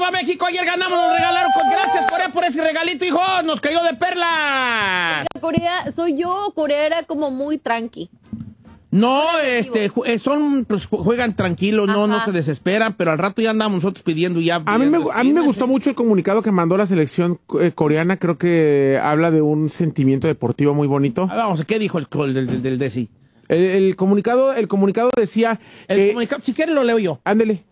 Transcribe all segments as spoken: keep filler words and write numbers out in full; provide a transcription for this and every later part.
¡Viva México! Ayer ganamos, nos regalaron. Gracias, Corea, por ese regalito, hijo. Nos cayó de perla. Corea, soy yo. Corea era como muy tranqui. No, este, son, pues juegan tranquilos, no, no se desesperan, pero al rato ya andamos nosotros pidiendo ya. A mí me, a mí me gustó mucho el comunicado que mandó la selección eh, coreana, creo que habla de un sentimiento deportivo muy bonito. Ah, vamos, ¿qué dijo el, el del, del, del Desi? El, el comunicado, el comunicado decía. El eh, comunicado, si quieres lo leo yo. Ándele.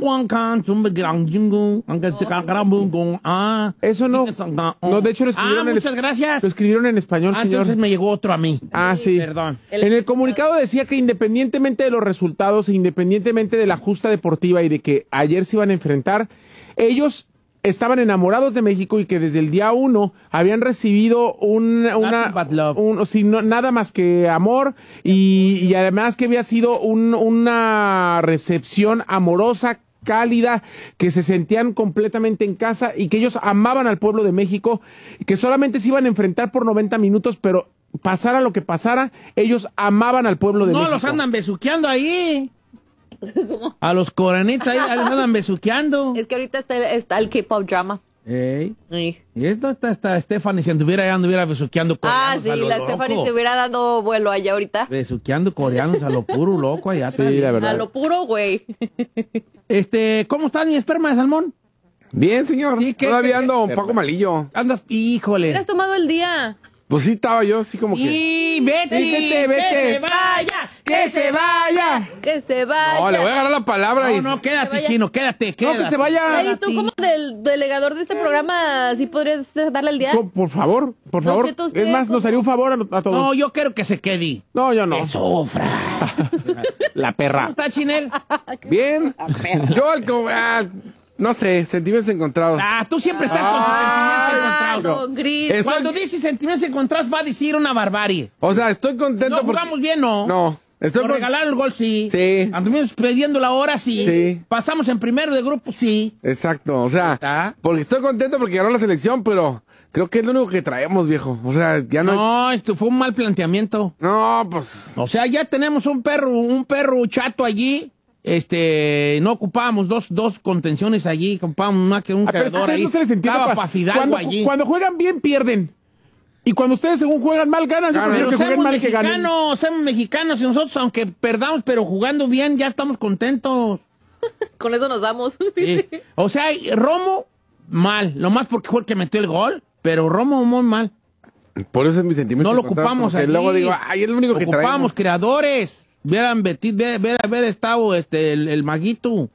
Ah, eso no. No, de hecho lo escribieron ah, en muchas gracias. Lo escribieron en español, ah, señor. Entonces me llegó otro a mí. Ah, sí. Perdón. En el comunicado decía que independientemente de los resultados, e independientemente de la justa deportiva y de que ayer se iban a enfrentar, ellos estaban enamorados de México y que desde el día uno habían recibido un, una, un, sin, no, nada más que amor y, y además que había sido un, una recepción amorosa, cálida, que se sentían completamente en casa y que ellos amaban al pueblo de México, que solamente se iban a enfrentar por noventa minutos, pero pasara lo que pasara, ellos amaban al pueblo de no, México. No, los andan besuqueando ahí. A los coranitas ahí les andan besuqueando. Es que ahorita está, está el K-pop drama. Ey. Sí. Y esto está, está Stephanie, si anduviera allá, anduviera besuqueando coreanos. Ah, sí, a lo la loco. Stephanie te hubiera dado vuelo allá ahorita. Besuqueando coreanos a lo puro, loco, allá. Sí, la verdad. A lo puro, güey. Este, ¿cómo está mi esperma de salmón? Bien, señor. Sí, ¿qué, Todavía qué, ando qué? un poco malillo. Andas, híjole. ¿Te has tomado el día? Pues sí, estaba yo así como que... ¡Y vete, vete, vete! ¡Que se vaya! ¡Que se vaya! ¡Que se vaya! No, le voy a agarrar la palabra No, y... no, quédate, vaya. chino, quédate, quédate. No, que se vaya. Ay, tú como del delegador de este programa, ¿sí podrías darle el día? Por, por favor, por No, favor. que tú Es estés más, nos como- haría un favor a, a todos. No, yo quiero que se quede. No, yo no. Que sufra. La ¿Cómo perra. está, Chinel? Bien. Yo, al co- ah, no sé, sentimientos encontrados. Ah, tú siempre estás con tus Ah, sentimientos Ah, encontrados. no, gris. Estoy- Cuando dices sentimientos encontrados va a decir una barbarie. O sea, estoy contento No porque... jugamos bien, ¿no? No. Estoy Nos con- regalaron el gol, sí. Sí. Anduvimos pidiendo la hora, sí. Sí. Pasamos en primero de grupo, sí. Exacto, o sea, ¿Está? porque estoy contento porque ganó la selección, pero creo que es lo único que traemos, viejo. O sea, ya no... No, esto fue un mal planteamiento. No, pues... O sea, ya tenemos un perro, un perro chato allí. Este, no ocupábamos dos, dos contenciones allí, ocupábamos más que un Ah, pero es que a cargador ustedes ahí. no se les entiende. Estaba pa- pa' Fidalgo cuando, allí. cuando juegan bien, pierden. Y cuando ustedes según juegan mal, ganan. Yo Claro, prefiero Pero que jueguen somos mal que ganen. mexicanos, somos mexicanos y nosotros, aunque perdamos, pero jugando bien, ya estamos contentos. Con eso nos damos. Sí. O sea, Romo, mal. Lo más porque fue el que metió el gol, pero Romo muy mal. Por eso es mi sentimiento. No lo encontrado, ocupamos porque allí. luego digo, ay, es lo único que Ocupamos traemos. creadores. Hubieran metido, ver, ver, haber estado este, el, el maguito.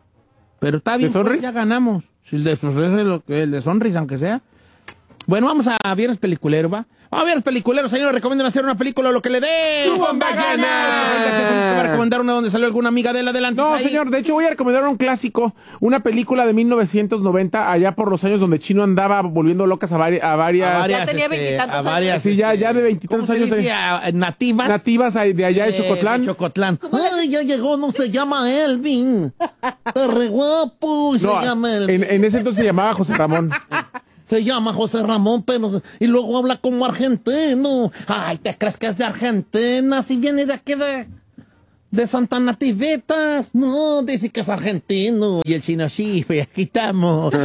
Pero está bien, ¿De Sonris? pues, ya ganamos. Si el de Sonris es lo que- el de Sonris, aunque sea. Bueno, vamos a Viernes Peliculero, ¿va? Vamos a Viernes Peliculero, señores. Recomiendan hacer una película, lo que le dé. ¡Tu bomba gana! ¿Va a recomendar una donde salió alguna amiga de él? Adelante. No, ahí. señor, de hecho voy a recomendar un clásico, una película de mil novecientos noventa, allá por los años donde Chino andaba volviendo locas a, vari- a varias, A varias, Ya tenía este, veintitantos a varias, años. Sí, ya- este, ya de veintitantos ¿cómo se años, dice? eh. A- a nativas. nativas ahí de allá de Eh, Chocotlán. de Chocotlán. Ay, ya llegó, no se llama Elvin. Está re guapo y se No, llama Elvin. en, en ese entonces se llamaba José Ramón. Se llama José Ramón, pero y luego habla como argentino. Ay, ¿te crees que es de Argentina? Si viene de aquí de, de Santa Nativitas. No, dice que es argentino. Y el chino, sí, pues aquí estamos. no, no,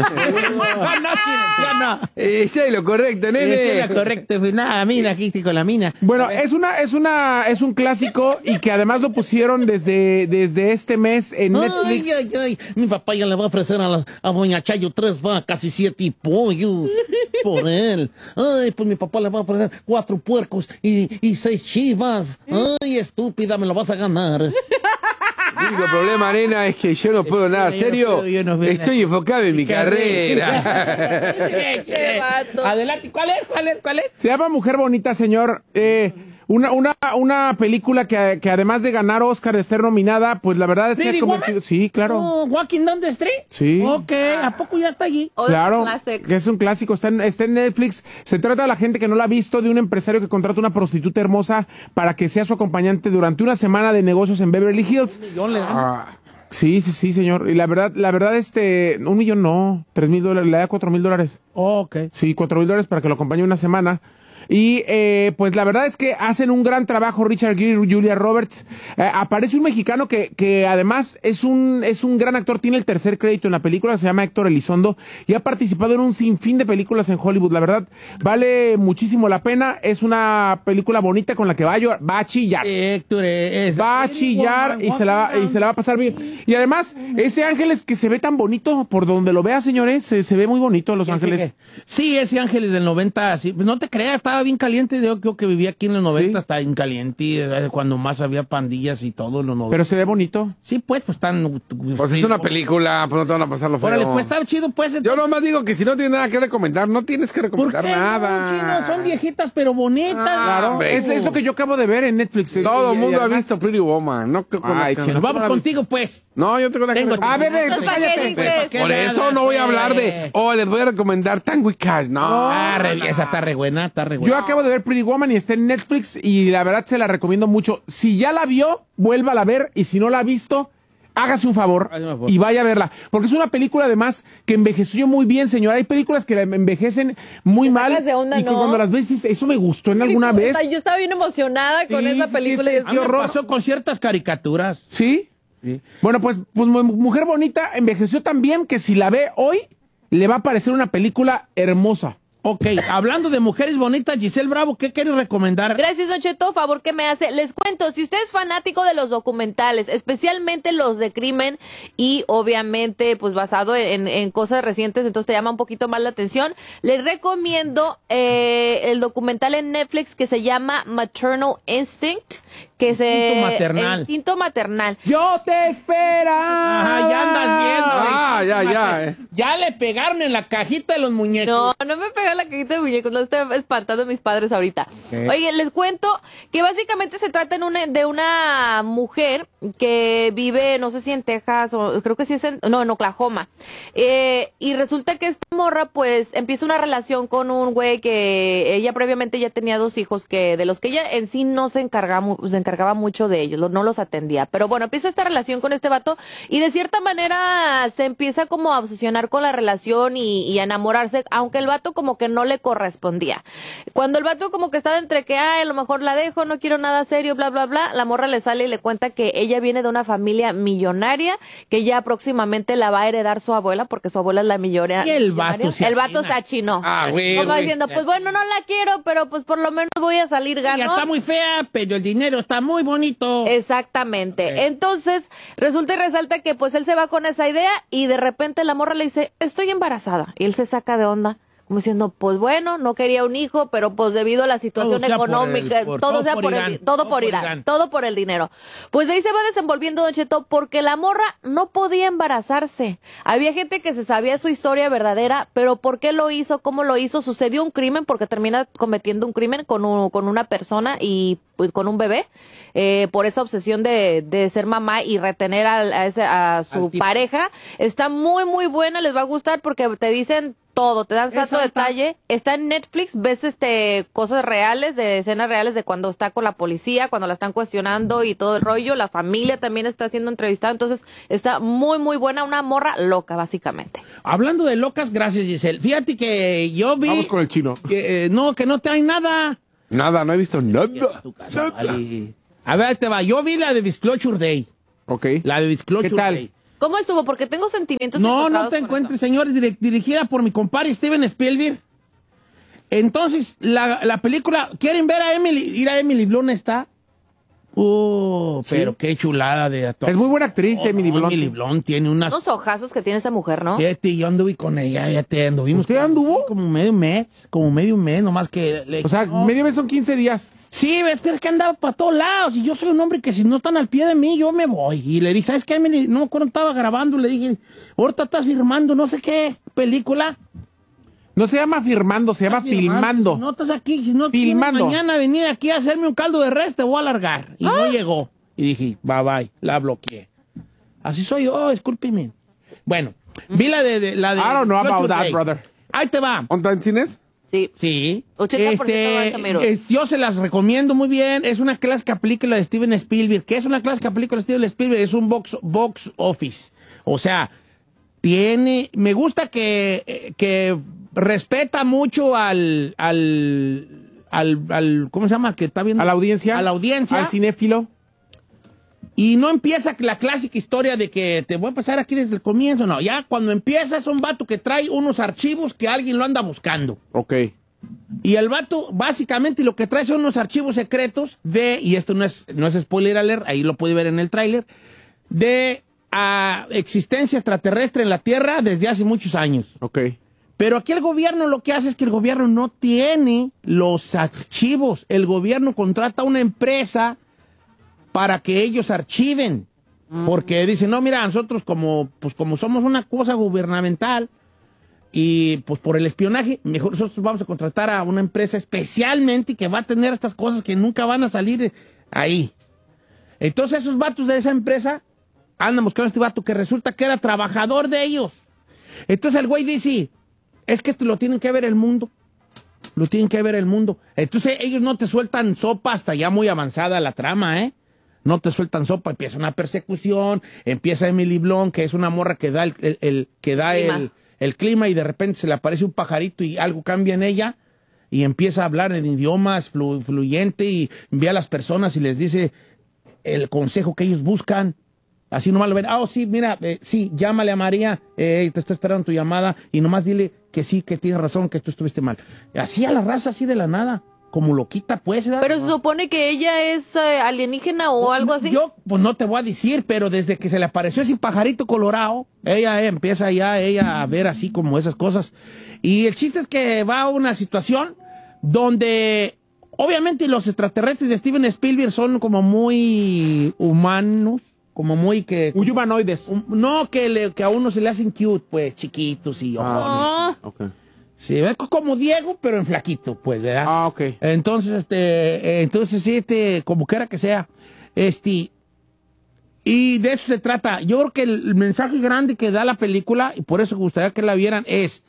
chino, ya no. Eh, sí, lo correcto, nene. Ese es lo correcto, pues nada, mira, aquí estoy con la mina. Bueno, es una, es una, es un clásico y que además lo pusieron desde, desde este mes en Netflix. Ay, ay, ay. Mi papá ya le va a ofrecer a, la, a Doña Chayo tres vacas y siete pollos por él. Ay, pues mi papá le va a ofrecer cuatro puercos y, y seis chivas. Ay, estúpida, me lo vas a ganar. El único problema, nena, es que yo no puedo nada Yo no serio. puedo, yo no puedo. Estoy enfocado en mi carrera. Qué vato. Adelante, ¿cuál es? ¿Cuál es? ¿Cuál es? Se llama Mujer Bonita, señor. Eh, una, una, una película que, que además de ganar Oscar, de ser nominada, pues la verdad es que ¿Pretty ha convertido... Woman? Sí, claro. Oh, ¿Walking Down the Street? Sí. Ok, ¿a poco ya está allí? Old Claro, classic. que es un clásico, está en, está en Netflix. Se trata de la gente que no la ha visto, de un empresario que contrata una prostituta hermosa para que sea su acompañante durante una semana de negocios en Beverly Hills. Yo le dan. Ah, sí, sí, sí, señor. Y la verdad, la verdad, este, un millón no, tres mil dólares, le da cuatro mil dólares. Ok. Sí, cuatro mil dólares para que lo acompañe una semana. Y eh, pues la verdad es que hacen un gran trabajo Richard Gere y Julia Roberts. Eh, aparece un mexicano que, que además es un, es un gran actor, tiene el tercer crédito en la película, se llama Héctor Elizondo y ha participado en un sinfín de películas en Hollywood. La verdad, vale muchísimo la pena. Es una película bonita con la que va a, llorar, va a chillar. Héctor, es, Va a chillar y se, la va, y se la va a pasar bien. Y además, ese Ángeles que se ve tan bonito, por donde lo vea, señores, se, se ve muy bonito Los Ángeles. Sí, ese Ángeles del noventa, sí. No te creas, estaba bien caliente. Yo creo que vivía aquí en los noventa, sí. Estaba bien caliente, cuando más había pandillas y todo en los noventa. Pero se ve bonito. Sí, pues, pues están... Pues sí, es una película, pues no te van a pasar lo feo. Órale, pues está chido, pues. Entonces... Yo nomás digo que si no tienes nada que recomendar, no tienes que recomendar ¿Por qué nada. No, chino? Son viejitas, pero bonitas. Ah, claro, hombre. es, es lo que yo acabo de ver en Netflix. Todo el mundo ha además... visto Pretty Woman. No, Ay, Nos vamos contigo, pues. No, yo tengo la Tengo- que Ah, bebé, Entonces, ¿para qué cállate. dices? Por eso no voy a hablar de, oh, les voy a recomendar Tango y Cash. No. Ah, re, esa está re buena, está re buena. Yo acabo de ver Pretty Woman y está en Netflix y la verdad se la recomiendo mucho. Si ya la vio, vuélvala a ver y si no la ha visto, hágase un favor Hágase un favor. y vaya a verla. Porque es una película además que envejeció muy bien, señora. Hay películas que la envejecen muy Te mal sacas de onda, y que ¿no? cuando las ves dices, eso me gustó en alguna vez. Yo estaba bien emocionada con Sí, esa sí, película. sí, y sí. A mí es- me pasó con ciertas caricaturas. ¿Sí? Sí. Bueno, pues, pues mu- Mujer Bonita envejeció tan bien que si la ve hoy, le va a parecer una película hermosa. Ok, hablando de mujeres bonitas, Giselle Bravo, ¿qué quieres recomendar? Gracias, Don Cheto, favor que me hace. Les cuento, si usted es fanático de los documentales, especialmente los de crimen y obviamente pues basado en, en cosas recientes, entonces te llama un poquito más la atención, les recomiendo eh, el documental en Netflix que se llama Maternal Instinct, que se... Instinto maternal. Instinto maternal. ¡Yo te espera! Ajá, ya andas viendo. Ah, ya, ya, eh. Ya le pegaron en la cajita de los muñecos. No, no me pegó la cajita de muñecos, no estoy espantando a mis padres ahorita. Okay. Oye, les cuento que básicamente se trata en una, de una mujer que vive, no sé si en Texas o creo que sí es en, no, en Oklahoma. Eh, y resulta que esta morra pues empieza una relación con un güey que ella previamente ya tenía dos hijos que de los que ella en sí no se encargaba, mu- se encargaba mucho de ellos, no los atendía. Pero bueno, empieza esta relación con este vato y de cierta manera se empieza como a obsesionar con la relación y, y a enamorarse, aunque el vato como que no le correspondía. Cuando el vato como que estaba entre que, ay, a lo mejor la dejo, no quiero nada serio, bla, bla, bla, la morra le sale y le cuenta que ella viene de una familia millonaria, que ya próximamente la va a heredar su abuela, porque su abuela es la millonaria. Y el vato se El vato achina. se achinó. Ah, güey, Como güey. diciendo, pues bueno, no la quiero, pero pues por lo menos voy a salir Ya ganando. está muy fea, pero el dinero está muy bonito. Exactamente. Ok. Entonces, resulta y resalta que pues él se va con esa idea y de repente la morra le dice, estoy embarazada. Y él se saca de onda, como diciendo, pues bueno, no quería un hijo, pero pues debido a la situación Todo sea por económica, el- por- todo todo sea por por Irán, el, todo por Irán, todo por el dinero. Pues de ahí se va desenvolviendo Don Cheto, porque la morra no podía embarazarse. Había gente que se sabía su historia verdadera, pero ¿por qué lo hizo? ¿Cómo lo hizo? Sucedió un crimen, porque termina cometiendo un crimen con, un- con una persona y pues, con un bebé, eh, por esa obsesión de, de ser mamá y retener al- a, ese, a su Al tipo. pareja. Está muy, muy buena, les va a gustar porque te dicen todo, te dan santo Esa detalle. Está en Netflix, ves este cosas reales, de escenas reales de cuando está con la policía, cuando la están cuestionando y todo el rollo. La familia también está siendo entrevistada, entonces está muy, muy buena, una morra loca, básicamente. Hablando de locas, gracias, Giselle. Fíjate que yo vi... Vamos con el chino. que, eh, no, que no traen nada. Nada, no he visto nada. Tu casa, vale. A ver, ahí te va. Yo vi la de Disclosure Day. Ok. La de Disclosure ¿Qué tal? Day. ¿Cómo estuvo? Porque tengo sentimientos No, no encontrados te con encuentres, eso. señores, direc- dirigida por mi compadre Steven Spielberg. Entonces, la, la película, ¿quieren ver a Emily? Ir a Emily Blunt está. Uh, Sí. pero qué chulada de actor. Es muy buena actriz, Oh, Emily no, Blunt. Emily Blunt tiene unas... Unos ojazos que tiene esa mujer, ¿no? Fíjate, yo anduve con ella, ya te anduvimos. ¿Usted anduvo? Como medio mes, como medio mes, nomás que... le- O sea, no. medio mes son quince días. Sí, ves, pero es que andaba para todos lados. Y yo soy un hombre que si no están al pie de mí, yo me voy. Y le dije, ¿sabes qué, Emily? No, cuando estaba grabando, le dije, ahorita estás firmando no sé qué película. No se llama firmando, se llama Estás filmando. Si no estás aquí, si no Filmando. tienes mañana venir aquí a hacerme un caldo de res, te voy a alargar. Y no llegó. Y dije, bye bye, la bloqueé. Así soy yo, discúlpeme. Bueno, vi la de, de- la de... I don't know about Culture that, Day. brother. Ahí te va. ¿Onta en cines? Sí. Sí. ochenta por ciento de Altamiro. es- yo se las recomiendo muy bien. Es una clásica película de Steven Spielberg. ¿Qué es una clásica película de Steven Spielberg? Es un box, box office. O sea, tiene... Me gusta que, eh, que respeta mucho al, al, al, al, ¿cómo se llama? Que está viendo. A la audiencia. A la audiencia. Al cinéfilo. Y no empieza la clásica historia de que te voy a pasar aquí desde el comienzo. No, ya cuando empieza es un vato que trae unos archivos que alguien lo anda buscando. Ok. Y el vato, básicamente, lo que trae son unos archivos secretos de, y esto no es, no es spoiler alert, ahí lo puede ver en el tráiler, de uh, existencia extraterrestre en la Tierra desde hace muchos años. Ok. Pero aquí el gobierno lo que hace es que el gobierno no tiene los archivos. El gobierno contrata a una empresa para que ellos archiven. Porque dicen, no, mira, nosotros como, pues como somos una cosa gubernamental y pues por el espionaje, mejor nosotros vamos a contratar a una empresa especialmente que va a tener estas cosas que nunca van a salir ahí. Entonces esos vatos de esa empresa andan buscando a este vato que resulta que era trabajador de ellos. Entonces el güey dice, es que esto lo tienen que ver el mundo. Lo tienen que ver el mundo. Entonces ellos no te sueltan sopa hasta ya muy avanzada la trama, ¿eh? No te sueltan sopa, empieza una persecución, empieza Emily Blunt, que es una morra que da el, el, el que da clima. El, el clima y de repente se le aparece un pajarito y algo cambia en ella y empieza a hablar en idiomas flu, fluyente y envía a las personas y les dice el consejo que ellos buscan. Así nomás lo ven, ah, oh, sí, mira, eh, sí, llámale a María, eh, te está esperando tu llamada y nomás dile que sí, que tienes razón, que tú estuviste mal. Así a la raza, así de la nada. Como loquita, pues. ¿verdad? Pero se supone que ella es eh, alienígena o algo así. Yo, pues no te voy a decir, pero desde que se le apareció ese pajarito colorado, ella eh, empieza ya ella a ver así como esas cosas. Y el chiste es que va a una situación donde, obviamente, los extraterrestres de Steven Spielberg son como muy humanos, como muy que... Muy humanoides. Um, no, que, le, que a uno se le hacen cute, pues, chiquitos y ojones. Ah. Ok. Sí, es como Diego, pero en flaquito, pues, ¿verdad? Ah, ok. Entonces, este, eh, entonces, sí, este, como quiera que sea, este, y de eso se trata. Yo creo que el mensaje grande que da la película, y por eso me gustaría que la vieran, es,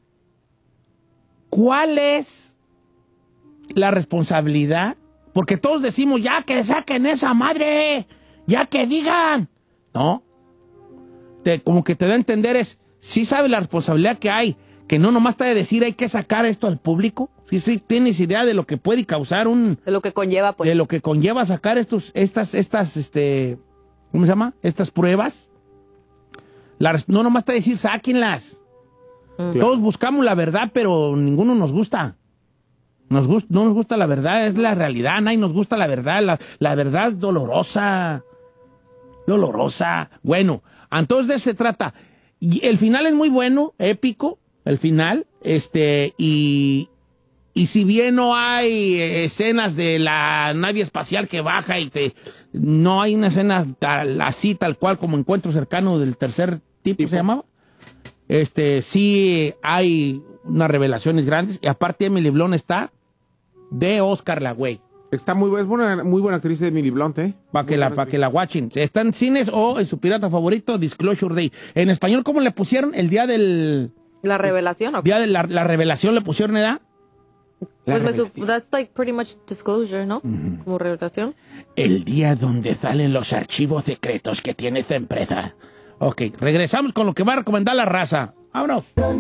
¿cuál es la responsabilidad? Porque todos decimos, ya que saquen esa madre, ya que digan, ¿no? Te, como que te da a entender es, sí sabes la responsabilidad que hay, que no nomás te de decir hay que sacar esto al público. Sí, sí, tienes idea de lo que puede causar un... De lo que conlleva, pues. De lo que conlleva sacar estos, estas, estas, este... ¿Cómo se llama? Estas pruebas. La, no nomás te de decir, sáquenlas. Claro. Todos buscamos la verdad, pero ninguno nos gusta. Nos gust, no nos gusta la verdad, es la realidad. Nadie nos gusta la verdad. La, la verdad es dolorosa. Dolorosa. Bueno, entonces de eso se trata. Y el final es muy bueno, épico. El final, este, y, y si bien no hay escenas de la nave espacial que baja y te, no hay una escena tal, así, tal cual como Encuentro Cercano del tercer tipo, tipo, ¿se llamaba? Este, sí hay unas revelaciones grandes, y aparte Emily Blunt está de Oscar la güey. Está muy, es buena, muy buena actriz de Emily Blunt, ¿eh? Para que, la, pa que la watchen. Está en cines o en su pirata favorito, Disclosure Day. En español, ¿cómo le pusieron? El día del... ¿La revelación o qué? Día de la, la revelación le pusieron edad. Pues me su- that's like pretty much disclosure, ¿no? Uh-huh. Como revelación. El día donde salen los archivos secretos que tiene esta empresa. Ok, regresamos con lo que va a recomendar la raza. Vámonos.